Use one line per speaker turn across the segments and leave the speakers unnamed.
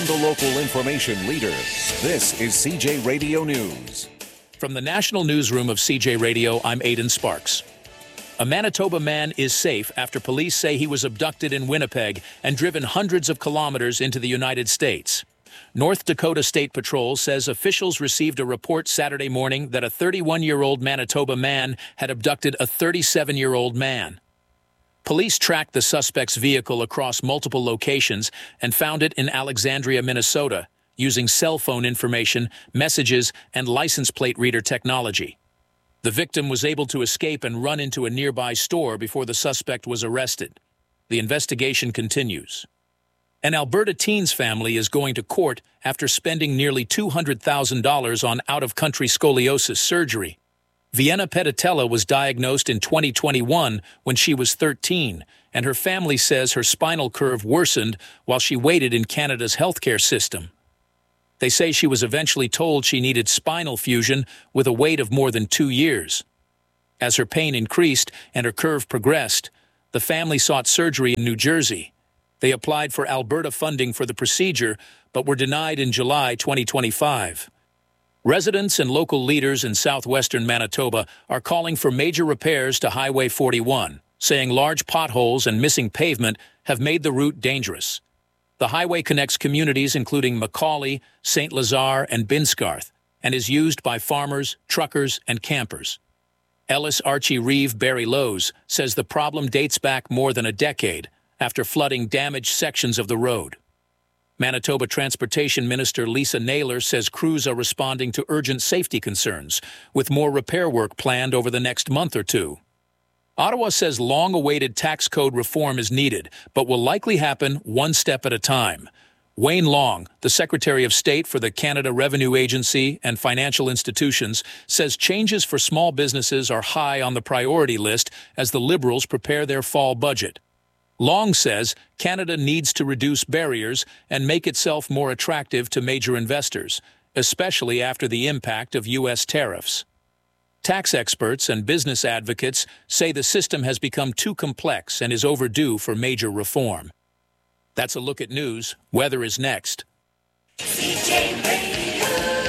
From the local information leader, this is CJ Radio News.
From the national newsroom of CJ Radio, I'm Aidan Sparks. A Manitoba man is safe after police say he was abducted in Winnipeg and driven hundreds of kilometers into the United States. North Dakota State Patrol says officials received a report Saturday morning that a 31-year-old Manitoba man had abducted a 37-year-old man. Police tracked the suspect's vehicle across multiple locations and found it in Alexandria, Minnesota, using cell phone information, messages, and license plate reader technology. The victim was able to escape and run into a nearby store before the suspect was arrested. The investigation continues. An Alberta teen's family is going to court after spending nearly $200,000 on out-of-country scoliosis surgery. Vienna Petitella was diagnosed in 2021 when she was 13, and her family says her spinal curve worsened while she waited in Canada's healthcare system. They say she was eventually told she needed spinal fusion with a wait of more than 2 years. As her pain increased and her curve progressed, the family sought surgery in New Jersey. They applied for Alberta funding for the procedure, but were denied in July 2025. Residents and local leaders in southwestern Manitoba are calling for major repairs to Highway 41, saying large potholes and missing pavement have made the route dangerous. The highway connects communities including Macaulay, St. Lazare, and Binscarth, and is used by farmers, truckers, and campers. Ellis Archie Reeve Barry Lowe's says the problem dates back more than a decade after flooding damaged sections of the road. Manitoba Transportation Minister Lisa Naylor says crews are responding to urgent safety concerns, with more repair work planned over the next month or two. Ottawa says long-awaited tax code reform is needed, but will likely happen one step at a time. Wayne Long, the Secretary of State for the Canada Revenue Agency and financial institutions, says changes for small businesses are high on the priority list as the Liberals prepare their fall budget. Long says Canada needs to reduce barriers and make itself more attractive to major investors, especially after the impact of U.S. tariffs. Tax experts and business advocates say the system has become too complex and is overdue for major reform. That's a look at news. Weather is next.
CJ Radio,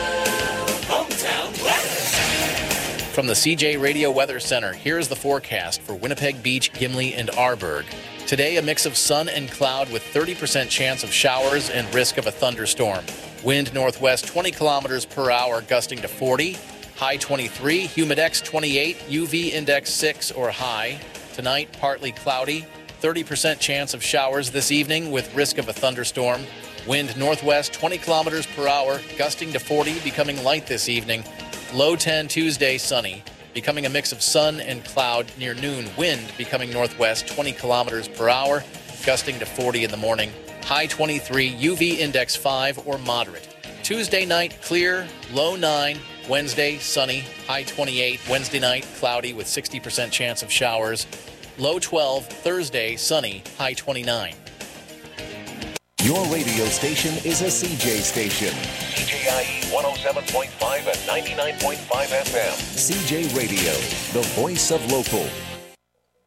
hometown weather.
From the CJ Radio Weather Center, here's the forecast for Winnipeg Beach, Gimli, and Arborg. Today, a mix of sun and cloud with 30% chance of showers and risk of a thunderstorm. Wind northwest 20 kilometers per hour, gusting to 40. High 23, humidex 28, UV index 6 or high. Tonight, partly cloudy. 30% chance of showers this evening with risk of a thunderstorm. Wind northwest 20 kilometers per hour, gusting to 40, becoming light this evening. Low 10 Tuesday, sunny. Becoming a mix of sun and cloud near noon. Wind becoming northwest 20 kilometers per hour, gusting to 40 in the morning. High 23, UV index 5 or moderate. Tuesday night, clear, low 9. Wednesday, sunny, high 28. Wednesday night, cloudy with 60% chance of showers. Low 12. Thursday, sunny, high 29.
Your radio station is a CJ station.
CJIE 107.5 and 99.5 FM.
CJ Radio, the voice of local.